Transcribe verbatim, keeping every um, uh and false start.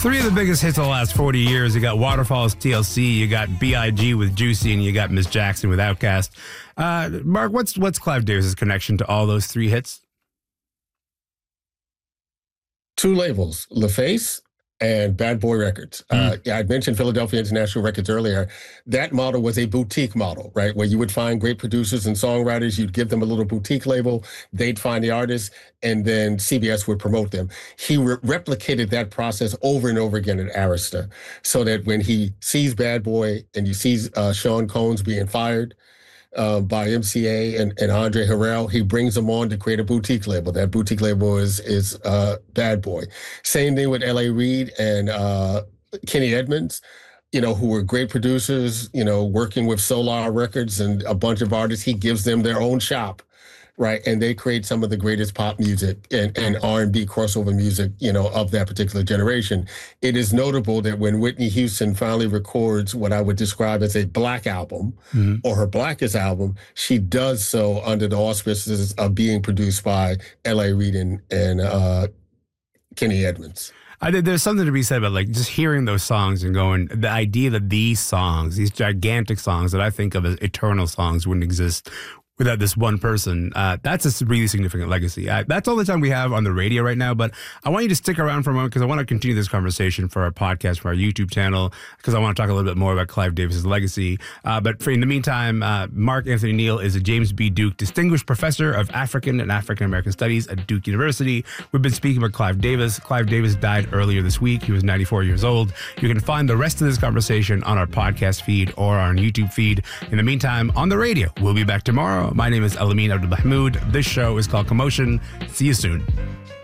Three of the biggest hits of the last forty years. You got Waterfalls, T L C, you got B I G with Juicy, and you got Miss Jackson with Outkast. Uh, Mark, what's what's Clive Davis's connection to all those three hits? Two labels, LaFace and Bad Boy Records. Mm. Uh, yeah, I mentioned Philadelphia International Records earlier. That model was a boutique model, right? Where you would find great producers and songwriters. You'd give them a little boutique label. They'd find the artists, and then C B S would promote them. He re- replicated that process over and over again at Arista, so that when he sees Bad Boy and you see uh, Sean Combs being fired uh, by M C A and, and Andre Harrell, he brings them on to create a boutique label. That boutique label is is uh, Bad Boy. Same thing with L A Reid and uh, Kenny Edmonds, you know, who were great producers, you know, working with Solar Records and a bunch of artists. He gives them their own shop, right? And they create some of the greatest pop music and, and R and B crossover music, you know, of that particular generation. It is notable that when Whitney Houston finally records what I would describe as a black album, mm-hmm. or her blackest album, she does so under the auspices of being produced by L A Reid and, and uh, Kenny Edmonds. I did, there's something to be said about like just hearing those songs and going, the idea that these songs, these gigantic songs that I think of as eternal songs, wouldn't exist without this one person. Uh, that's a really significant legacy. I, that's all the time we have on the radio right now, but I want you to stick around for a moment because I want to continue this conversation for our podcast, for our YouTube channel, because I want to talk a little bit more about Clive Davis's legacy. Uh, but for, in the meantime, uh, Mark Anthony Neal is a James B. Duke Distinguished Professor of African and African American Studies at Duke University. We've been speaking about Clive Davis. Clive Davis died earlier this week. He was ninety-four years old. You can find the rest of this conversation on our podcast feed or our YouTube feed. In the meantime, on the radio, we'll be back tomorrow. My name is Elamin Abdul Mahmoud. This show is called Commotion. See you soon.